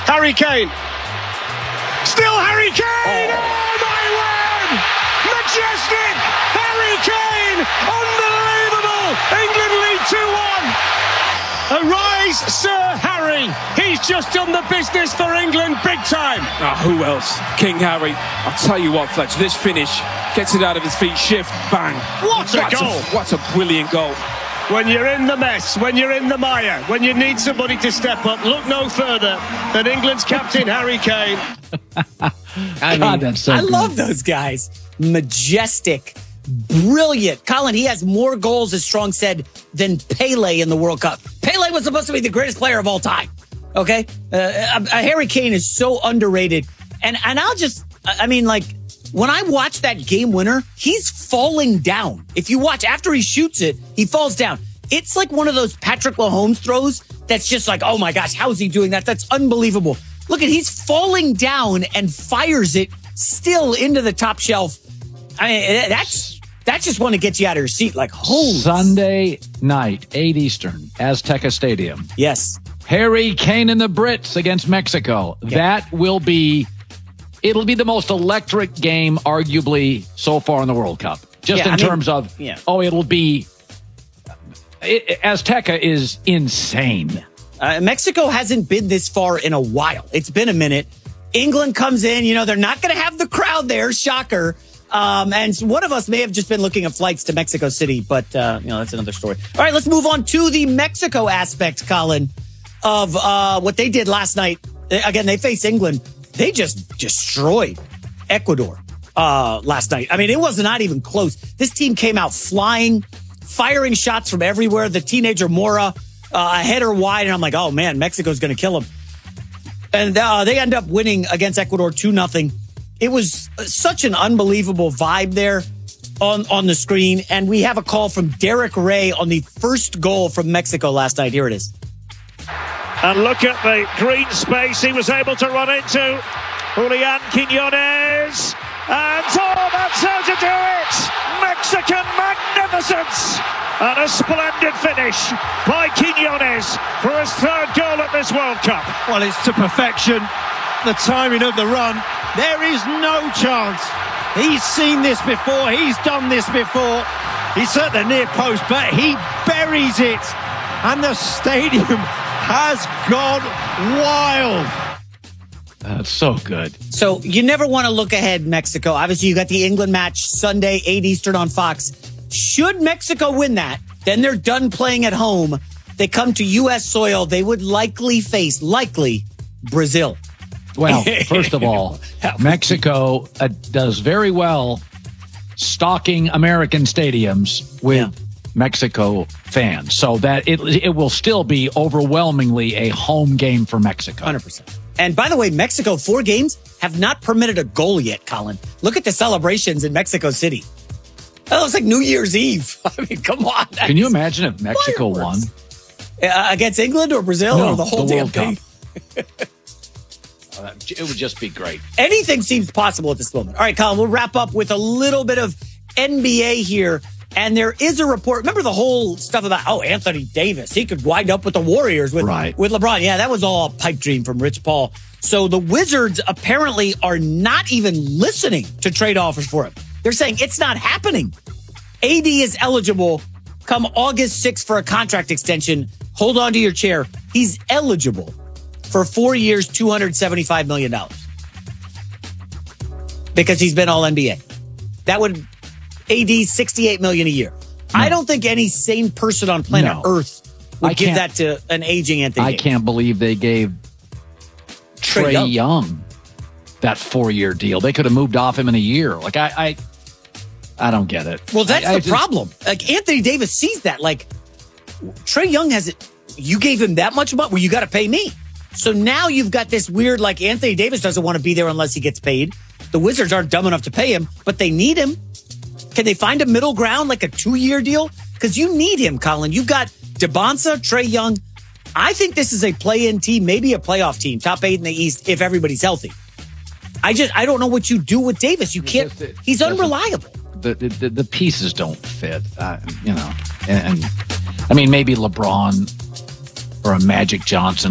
Harry Kane. Still Harry Kane! Oh my word! Majestic! Harry Kane! Unbelievable! England lead 2-1. Arise, Sir Harry. He's just done the business for England big time. Who else? King Harry. I'll tell you what, Fletcher, this finish gets it out of his feet, shift, bang. What a goal! What a brilliant goal. When you're in the mess, when you're in the mire, when you need somebody to step up, look no further than England's captain, Harry Kane. I love those guys. Majestic, brilliant. Colin, he has more goals, as Strong said, than Pele in the World Cup. Pele was supposed to be the greatest player of all time. Okay? Harry Kane is so underrated. And when I watch that game winner, he's falling down. If you watch, after he shoots it, he falls down. It's like one of those Patrick Mahomes throws that's just like, oh my gosh, how is he doing that? That's unbelievable. Look he's falling down and fires it still into the top shelf. I mean, that's just one to get you out of your seat. Like, holy. Sunday night, 8 Eastern, Azteca Stadium. Yes. Harry Kane and the Brits against Mexico. Yeah. It'll be the most electric game, arguably, so far in the World Cup. Azteca is insane. Mexico hasn't been this far in a while. It's been a minute. England comes in, they're not going to have the crowd there, shocker. And one of us may have just been looking at flights to Mexico City, but, that's another story. All right, let's move on to the Mexico aspect, Colin, of what they did last night. Again, they face England. They just destroyed Ecuador last night. I mean, it was not even close. This team came out flying, firing shots from everywhere. The teenager Mora, a header wide, and I'm like, oh man, Mexico's going to kill him. And they end up winning against Ecuador 2-0. It was such an unbelievable vibe there on the screen. And we have a call from Derek Ray on the first goal from Mexico last night. Here it is. And look at the green space he was able to run into. Julian Quiñones. And that's how to do it! Mexican magnificence! And a splendid finish by Quiñones for his third goal at this World Cup. Well, it's to perfection. The timing of the run. There is no chance. He's seen this before. He's done this before. He's at the near post, but he buries it. And the stadium has gone wild. That's so good. So you never want to look ahead, Mexico. Obviously, you got the England match Sunday, 8 Eastern on Fox. Should Mexico win that, then they're done playing at home. They come to U.S. soil. They would likely face Brazil. Well, first of all, Mexico does very well stocking American stadiums with Mexico fans, so that it will still be overwhelmingly a home game for Mexico. 100%. And by the way, Mexico, 4 games, have not permitted a goal yet, Colin. Look at the celebrations in Mexico City. That looks like New Year's Eve. I mean, come on. Can you imagine if Mexico won? Against England or Brazil or the whole damn thing? It would just be great. Anything seems possible at this moment. All right, Colin, we'll wrap up with a little bit of NBA here. And there is a report. Remember the whole stuff about, Anthony Davis. He could wind up with the Warriors with LeBron. Yeah, that was all a pipe dream from Rich Paul. So the Wizards apparently are not even listening to trade offers for him. They're saying it's not happening. AD is eligible come August 6th for a contract extension. Hold on to your chair. He's eligible for 4 years, $275 million. Because he's been all NBA. That would AD $68 million a year. No. I don't think any sane person on planet Earth would give that to an aging Anthony Davis. I can't believe they gave Trae Young that 4-year deal. They could have moved off him in a year. Like I don't get it. Well, that's the problem. Like Anthony Davis sees that. Like Trae Young has it. You gave him that much money. Well, you got to pay me. So now you've got this weird, like Anthony Davis doesn't want to be there unless he gets paid. The Wizards aren't dumb enough to pay him, but they need him. Can they find a middle ground, like a 2-year deal? Because you need him, Colin. You've got DeBonsa, Trae Young. I think this is a play-in team, maybe a playoff team, top 8 in the East if everybody's healthy. I don't know what you do with Davis. You can't. He's unreliable. The pieces don't fit, and I mean maybe LeBron or a Magic Johnson